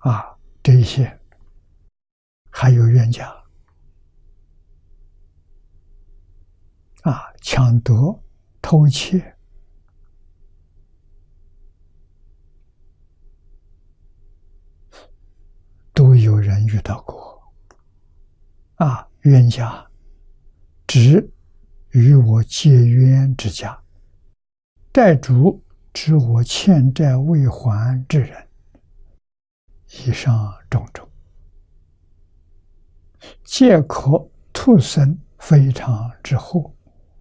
这一些还有冤家抢夺、偷窃，都有人遇到过冤家指与我结冤之家，债主指我欠债未还之人，以上种种，皆可徒生非常之祸。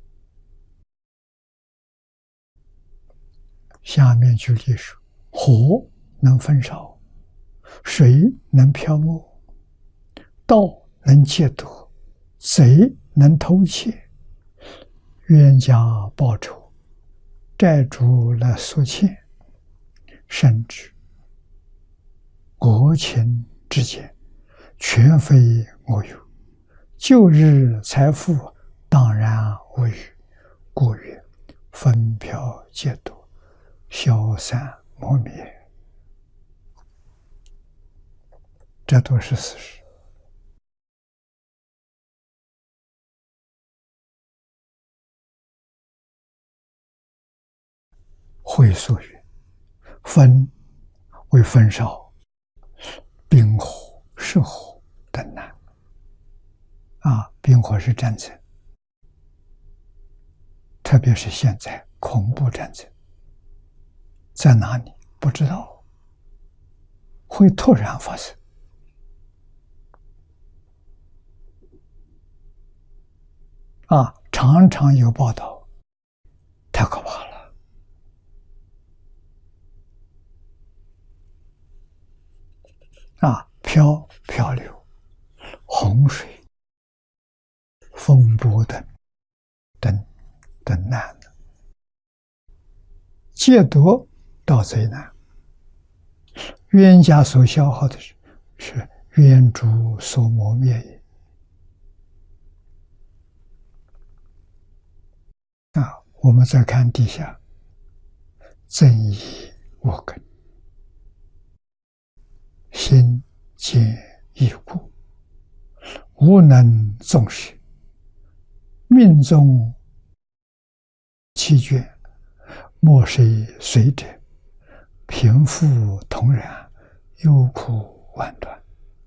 下面举例说：火能焚烧，水能漂没，盗能窃夺，贼能偷窃，冤家报仇，债主来索欠，甚至我情之间，全非我有，旧日财富当然无余，故曰分飘皆夺，消散磨灭。这都是事实。会所曰：焚为焚烧，兵火、失火等难。兵火是战争，特别是现在恐怖战争，在哪里不知道，会突然发生。常常有报道，太可怕了。漂流、洪水、风波等难的，劫夺盗贼难，冤家所消耗的是冤主所磨灭也。我们再看底下，正义我根，心坚易固，无能纵使，命中其卷，莫谁随者，贫富同然，忧苦万端。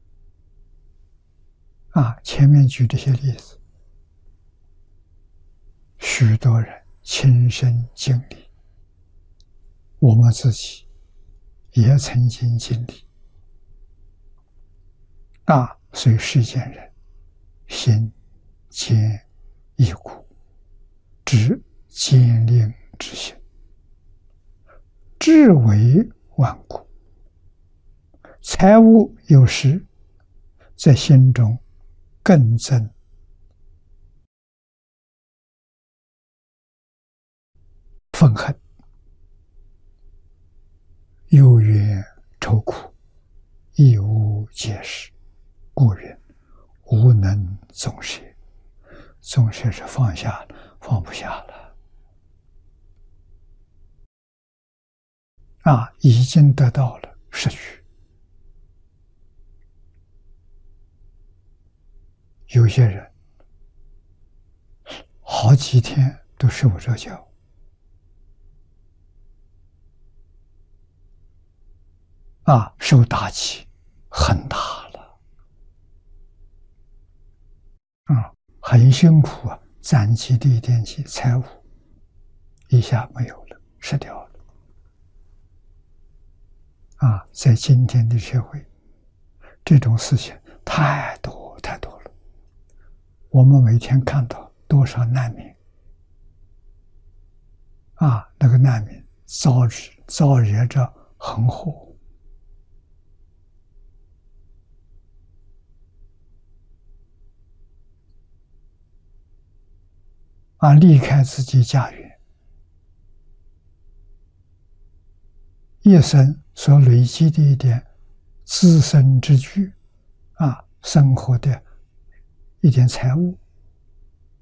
前面举这些例子，许多人亲身经历，我们自己也曾经经历。所以世间人心坚易固，执坚定之心，志为万古。财物有时在心中更增愤恨，忧怨愁苦，亦无解释，故云无能纵舍。纵舍是放下了，放不下了。已经得到了，失去。有些人好几天都睡不着觉，受打击很大了，很辛苦攒积的一点财物一下没有了，失掉了。在今天的社会，这种事情太多太多了。我们每天看到多少难民那个难民遭惹着横祸，离开自己家园，一生所累积的一点自身之具生活的一点财物，